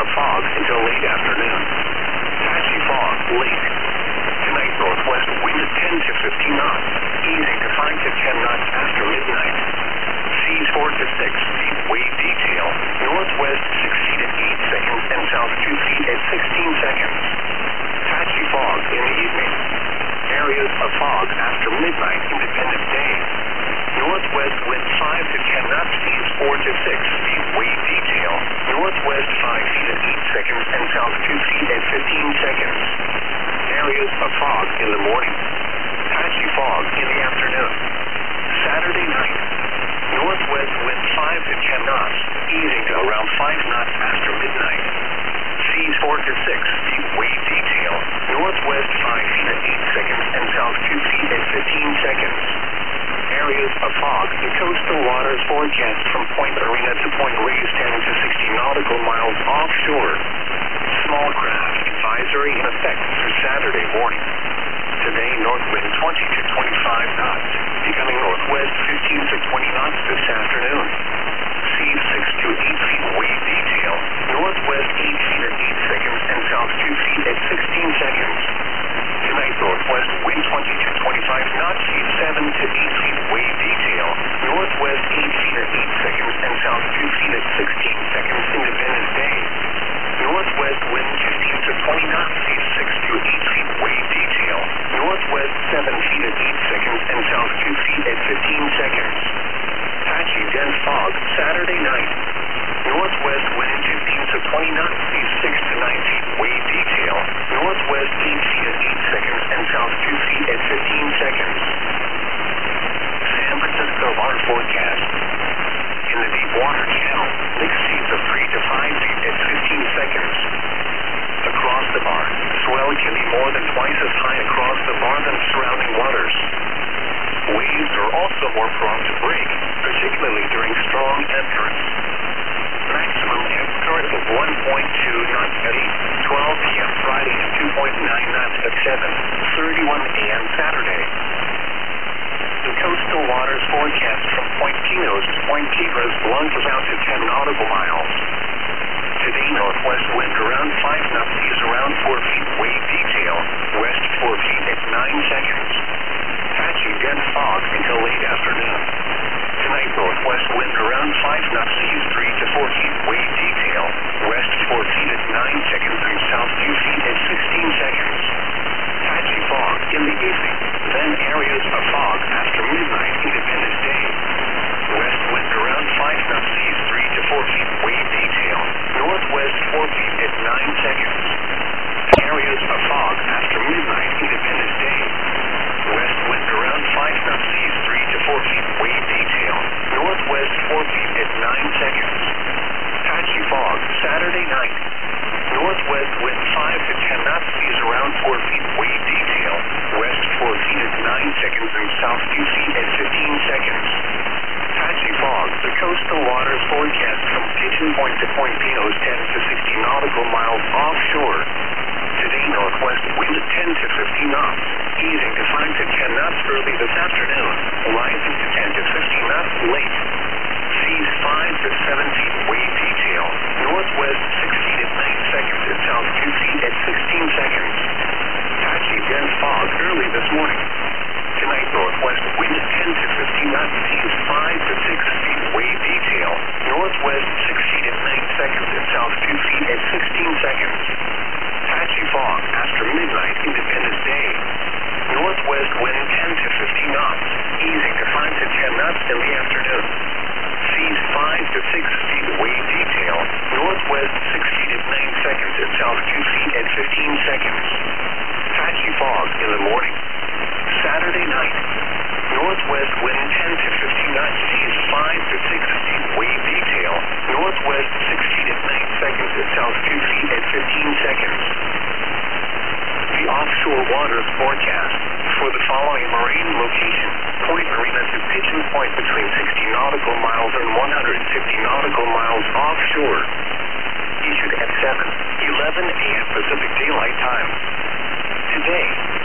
fog until late afternoon. Patchy fog late. Tonight, northwest wind 10 to 15 knots, easing to 5 to 10 knots after midnight. Seas 4 to 6 feet, wave detail, northwest 6 feet at 8 seconds and south 2 feet at 16 seconds. Patchy fog in the evening. Areas of fog after midnight, Independence Day. Northwest wind 5 to 10 knots, seas 4 to 6 feet, wave detail, northwest 5 feet at 8 seconds and south 2 feet at 15 seconds. Areas of fog in the morning. Patchy fog in the afternoon. Saturday night. Northwest wind 5 to 10 knots, easing to around 5 knots after midnight. Seas 4 to 6 feet, wave detail, northwest 5 feet at 8 seconds and south 2 feet at 15 seconds. Areas of fog in coastal waters forecast from Point Arena to Point Reyes 10 to 60 nautical miles offshore. Small craft advisory in effect through Saturday morning. Today, north wind 20 to 25 knots, becoming northwest 15 to 20 knots this afternoon. Seas 6 to 8 feet, wave detail, northwest 8 feet at 8 seconds and south 2 feet at 16 seconds. Tonight, northwest wind 20 to 25 knots, seas 7 to 8 feet, wave detail, northwest 8 feet at 8 seconds and south 2 feet at 16 seconds. Independence Day. Northwest wind 15 to 20 knots, seas 6 to 8 feet, wave detail, northwest 7 feet at 8 seconds and south 2 feet at 15 seconds. Patchy dense fog Saturday night. Northwest wind 15 to 20 knots, seas 6 to 9 feet, wave detail, northwest 8 feet at 8 seconds and south 2 feet at 15 seconds. San Francisco water forecast. In the deep water channel, mixed seas of 3 to 5 feet at 15 seconds. Across the bar, swell can be more than twice as high across the bar than surrounding waters. Waves are also more prone to break, particularly during strong ebb currents. Maximum ebb current of 1.2 knots at 8:12 p.m. Friday and 2.9 knots at 7:31 a.m. Saturday. The coastal waters forecast from Point Pinos to Point Tigres plunges out to 10 nautical miles. Today, northwest wind around 5 knots, seas around 4 feet, wave detail, west 4 feet at 9 seconds. Patchy dense fog until late afternoon. Tonight, northwest wind around 5 knots, seas 3 to 4 feet, wave detail, west 4 feet at 9 seconds and south 2 feet at 16 seconds. Patchy fog in the evening, then areas of fog after midnight. Independence Day. West wind around 5 knots, seas 3 to 4 feet, wave detail, northwest 4 feet at 9 seconds. Areas of fog after midnight. Independence Day. West wind around 5 knots, seas 3 to 4 feet, wave detail, northwest 4 feet at 9 seconds. Patchy fog Saturday night. Northwest wind 5 to 10 knots, seas around 4 feet, wave detail, west 4 feet at 9 seconds and south 2 feet at 15 seconds. Patchy fog, the coastal waters forecast from Pigeon Point to Point Pinos 10 to 60 nautical miles offshore. Today, northwest wind 10 to 15 knots, easing to 5 to 10 knots early this afternoon, rising to 10 to 15 knots late. Seas 5 to 7 feet, wave detail, northwest 6 feet at 9 seconds and south 2 feet at 16 seconds. Patchy dense fog early this morning. Tonight, northwest wind 10 to 15 knots, seas 5 to 6 feet, wave detail, northwest 6 feet at 9 seconds and south 2 feet at 16 seconds. Patchy fog after midnight. Independence Day. Northwest wind 10 to 15 knots, easing to 5 to 10 knots in the afternoon. Seas 5 to 6 feet, wave detail, northwest 6 feet at 9 seconds and south 2 feet at 15 seconds. Patchy fog in the morning. Saturday night. Northwest wind 10 to 15 knots, seas 5 to 6 feet, wave detail, northwest 6 feet at 9 seconds and south 2 feet at 15 seconds. The offshore waters forecast for the following marine locations: Point Arena to Pigeon Point between 60 nautical miles and 150 nautical miles offshore. Issued at 7:11 a.m. Pacific Daylight Time. Today.